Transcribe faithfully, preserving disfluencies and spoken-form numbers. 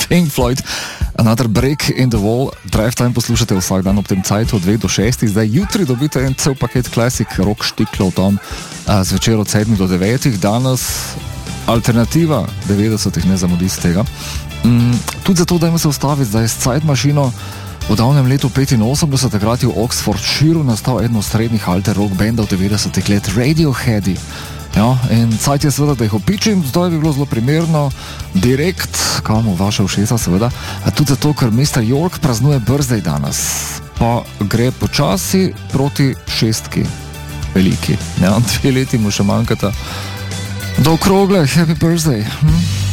Pink Floyd, Another Break in the Wall. Drive Time poslušate vsak dan ob tem cajtu od dveh do šestih. Zdaj jutri dobite en cel paket klasik, rock štiklov tam zvečer od sedmih do devetih. Danes alternativa devetdesetih, ne zamudite tega. Mm, tudi zato, dajmo se ustaviti zdaj s Zeitmaschino. V davnem letu petinosemdeset, takrat je v Oxfordshireu nastal eden od srednjih alter rock bendov devetdesetih let, Radioheadi. Ja, in cajt je seveda, da jih opičim, zdaj bi bilo zelo primerno, direkt, kam v vaše ušesa seveda, a tudi zato, ker mister York praznuje birthday danes, pa gre počasi proti šestki, veliki, ja, dve leti mu še manjkata do okrogle, happy birthday. Hm?